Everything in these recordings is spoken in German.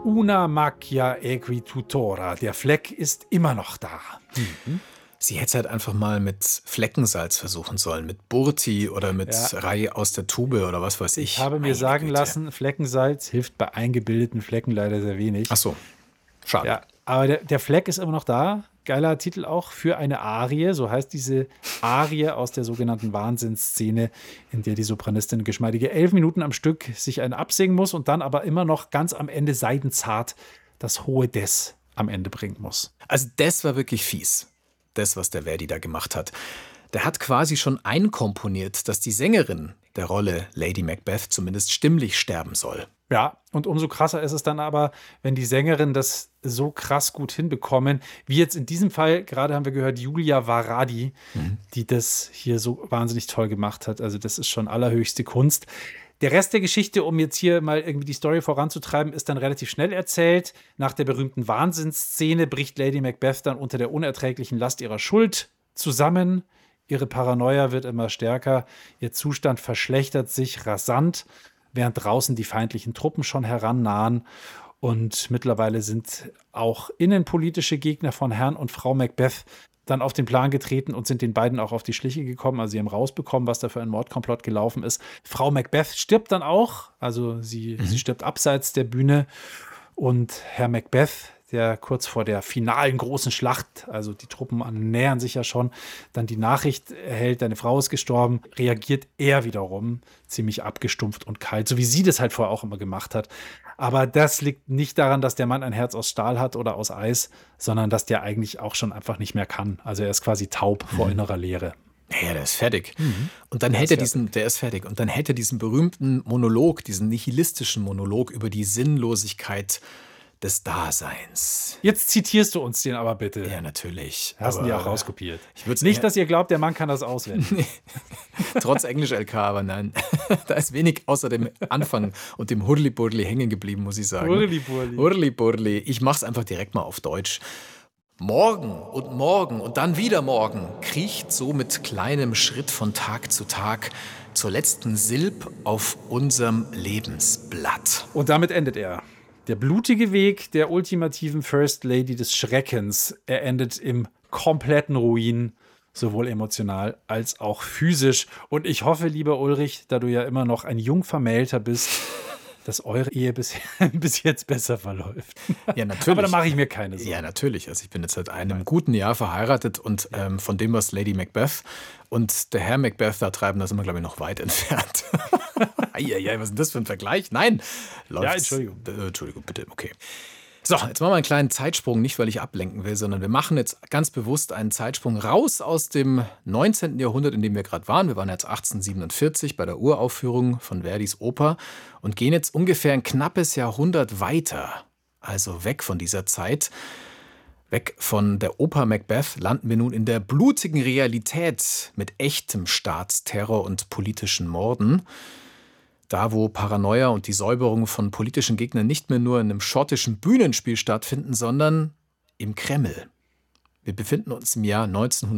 Una macchia equi tutora. Der Fleck ist immer noch da. Sie hätte es halt einfach mal mit Fleckensalz versuchen sollen, mit Burti oder mit Rei aus der Tube oder was weiß ich. Ich habe mir sagen lassen, Fleckensalz hilft bei eingebildeten Flecken leider sehr wenig. Ach so, schade. Ja, aber der Fleck ist immer noch da. Geiler Titel auch für eine Arie, so heißt diese Arie aus der sogenannten Wahnsinnsszene, in der die Sopranistin geschmeidige 11 Minuten am Stück sich einen absingen muss und dann aber immer noch ganz am Ende seidenzart das hohe Des am Ende bringen muss. Also das war wirklich fies, das, was der Verdi da gemacht hat. Der hat quasi schon einkomponiert, dass die Sängerin der Rolle Lady Macbeth zumindest stimmlich sterben soll. Ja, und umso krasser ist es dann aber, wenn die Sängerin das so krass gut hinbekommen, wie jetzt in diesem Fall, gerade haben wir gehört, Julia Varadi, die das hier so wahnsinnig toll gemacht hat. Also das ist schon allerhöchste Kunst. Der Rest der Geschichte, um jetzt hier mal irgendwie die Story voranzutreiben, ist dann relativ schnell erzählt. Nach der berühmten Wahnsinnsszene bricht Lady Macbeth dann unter der unerträglichen Last ihrer Schuld zusammen. Ihre Paranoia wird immer stärker. Ihr Zustand verschlechtert sich rasant, während draußen die feindlichen Truppen schon herannahen. Und mittlerweile sind auch innenpolitische Gegner von Herrn und Frau Macbeth dann auf den Plan getreten und sind den beiden auch auf die Schliche gekommen. Also sie haben rausbekommen, was da für ein Mordkomplott gelaufen ist. Frau Macbeth stirbt dann auch. Also sie stirbt abseits der Bühne. Und Herr Macbeth, der kurz vor der finalen großen Schlacht, also die Truppen nähern sich ja schon, dann die Nachricht erhält, deine Frau ist gestorben, reagiert er wiederum ziemlich abgestumpft und kalt, so wie sie das halt vorher auch immer gemacht hat. Aber das liegt nicht daran, dass der Mann ein Herz aus Stahl hat oder aus Eis, sondern dass der eigentlich auch schon einfach nicht mehr kann. Also er ist quasi taub vor innerer Leere. Ja, der ist fertig. Und dann hält er diesen berühmten Monolog, diesen nihilistischen Monolog über die Sinnlosigkeit des Daseins. Jetzt zitierst du uns den aber bitte. Ja, natürlich. Hast du ihn ja auch rauskopiert. Nicht, Nicht, dass ihr glaubt, der Mann kann das auswendig. Nee. Trotz Englisch-LK, aber nein. Da ist wenig außer dem Anfang und dem Hurli-Burli hängen geblieben, muss ich sagen. Hurli-Burli. Hurli-Burli. Ich mach's einfach direkt mal auf Deutsch. Morgen und dann wieder morgen kriecht so mit kleinem Schritt von Tag zu Tag zur letzten Silb auf unserem Lebensblatt. Und damit endet er. Der blutige Weg der ultimativen First Lady des Schreckens. Er endet im kompletten Ruin, sowohl emotional als auch physisch. Und ich hoffe, lieber Ulrich, da du ja immer noch ein Jungvermählter bist, dass eure Ehe bis jetzt besser verläuft. Ja, natürlich. Aber da mache ich mir keine Sorgen. Ja, natürlich. Also ich bin jetzt seit einem guten Jahr verheiratet und von dem, was Lady Macbeth und der Herr Macbeth da treiben, da sind wir, glaube ich, noch weit entfernt. Eieiei, was ist denn das für ein Vergleich? Nein. Ja, Entschuldigung. Entschuldigung, bitte, okay. So, jetzt machen wir einen kleinen Zeitsprung, nicht weil ich ablenken will, sondern wir machen jetzt ganz bewusst einen Zeitsprung raus aus dem 19. Jahrhundert, in dem wir gerade waren. Wir waren jetzt 1847 bei der Uraufführung von Verdis Oper und gehen jetzt ungefähr ein knappes Jahrhundert weiter. Also weg von dieser Zeit. Weg von der Oper Macbeth landen wir nun in der blutigen Realität mit echtem Staatsterror und politischen Morden. Da, wo Paranoia und die Säuberung von politischen Gegnern nicht mehr nur in einem schottischen Bühnenspiel stattfinden, sondern im Kreml. Wir befinden uns im Jahr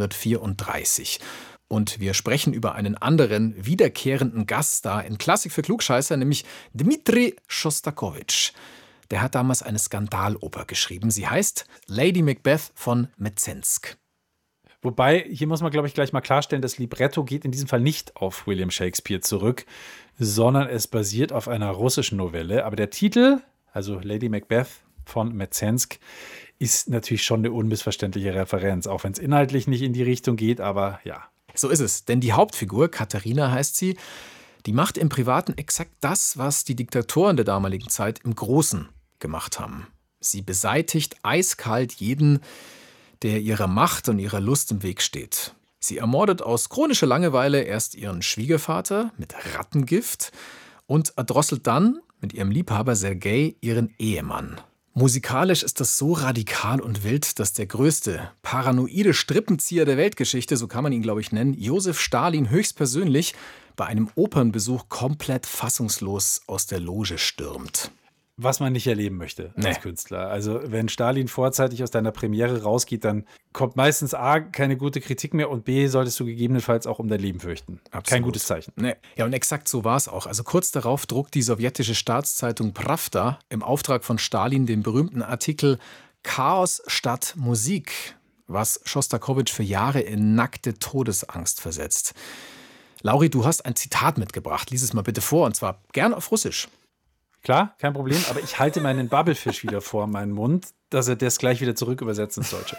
1934 und wir sprechen über einen anderen, wiederkehrenden Gaststar in Klassik für Klugscheißer, nämlich Dmitri Schostakowitsch. Der hat damals eine Skandaloper geschrieben. Sie heißt Lady Macbeth von Mzensk. Wobei, hier muss man, glaube ich, gleich mal klarstellen, das Libretto geht in diesem Fall nicht auf William Shakespeare zurück, sondern es basiert auf einer russischen Novelle. Aber der Titel, also Lady Macbeth von Mzensk, ist natürlich schon eine unmissverständliche Referenz, auch wenn es inhaltlich nicht in die Richtung geht, aber ja. So ist es, denn die Hauptfigur, Katharina heißt sie, die macht im Privaten exakt das, was die Diktatoren der damaligen Zeit im Großen gemacht haben. Sie beseitigt eiskalt jeden, der ihrer Macht und ihrer Lust im Weg steht. Sie ermordet aus chronischer Langeweile erst ihren Schwiegervater mit Rattengift und erdrosselt dann mit ihrem Liebhaber Sergei ihren Ehemann. Musikalisch ist das so radikal und wild, dass der größte paranoide Strippenzieher der Weltgeschichte, so kann man ihn, glaube ich, nennen, Josef Stalin höchstpersönlich bei einem Opernbesuch komplett fassungslos aus der Loge stürmt. was man nicht erleben möchte als Künstler. Also wenn Stalin vorzeitig aus deiner Premiere rausgeht, dann kommt meistens A, keine gute Kritik mehr und B, solltest du gegebenenfalls auch um dein Leben fürchten. Absolut. Kein gutes Zeichen. Nee. Ja, und exakt so war es auch. Also kurz darauf druckt die sowjetische Staatszeitung Prawda im Auftrag von Stalin den berühmten Artikel Chaos statt Musik, was Schostakowitsch für Jahre in nackte Todesangst versetzt. Lauri, du hast ein Zitat mitgebracht. Lies es mal bitte vor, und zwar gern auf Russisch. Klar, kein Problem, aber ich halte meinen Bubblefish wieder vor meinen Mund, dass er das gleich wieder zurück übersetzt ins Deutsche.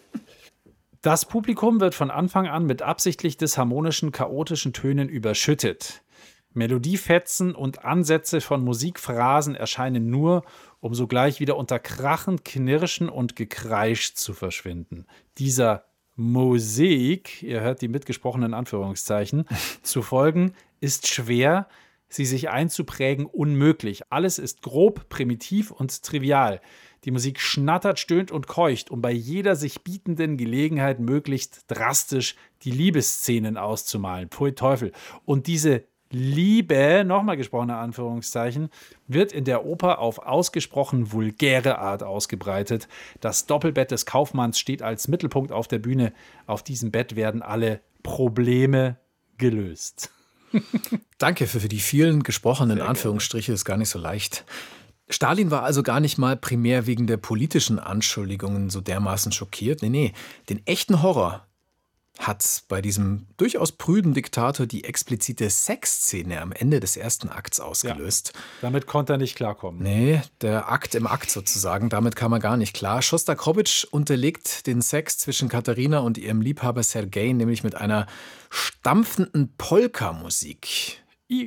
Das Publikum wird von Anfang an mit absichtlich disharmonischen, chaotischen Tönen überschüttet. Melodiefetzen und Ansätze von Musikphrasen erscheinen nur, um sogleich wieder unter Krachen, Knirschen und Gekreisch zu verschwinden. Dieser Musik, ihr hört die mitgesprochenen Anführungszeichen, zu folgen, ist schwer, sie sich einzuprägen unmöglich. Alles ist grob, primitiv und trivial. Die Musik schnattert, stöhnt und keucht, um bei jeder sich bietenden Gelegenheit möglichst drastisch die Liebesszenen auszumalen. Pfui Teufel. Und diese Liebe, nochmal gesprochene Anführungszeichen, wird in der Oper auf ausgesprochen vulgäre Art ausgebreitet. Das Doppelbett des Kaufmanns steht als Mittelpunkt auf der Bühne. Auf diesem Bett werden alle Probleme gelöst. Danke für die vielen gesprochenen Anführungsstriche, ist gar nicht so leicht. Stalin war also gar nicht mal primär wegen der politischen Anschuldigungen so dermaßen schockiert. Nee, den echten Horror hat bei diesem durchaus prüden Diktator die explizite Sexszene am Ende des ersten Akts ausgelöst. Ja, damit konnte er nicht klarkommen. Nee, der Akt im Akt sozusagen, damit kam er gar nicht klar. Schostakowitsch unterlegt den Sex zwischen Katharina und ihrem Liebhaber Sergei nämlich mit einer stampfenden Polka-Musik.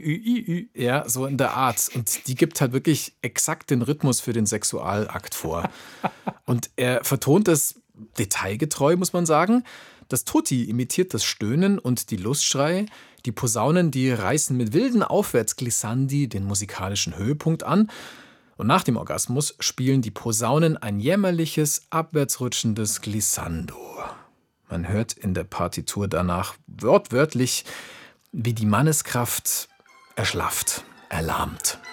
Ja, so in der Art. Und die gibt halt wirklich exakt den Rhythmus für den Sexualakt vor. Und er vertont es detailgetreu, muss man sagen. Das Tutti imitiert das Stöhnen und die Lustschrei. Die Posaunen, die reißen mit wilden Aufwärtsglissandi den musikalischen Höhepunkt an. Und nach dem Orgasmus spielen die Posaunen ein jämmerliches, abwärtsrutschendes Glissando. Man hört in der Partitur danach wortwörtlich, wie die Manneskraft erschlafft, erlahmt.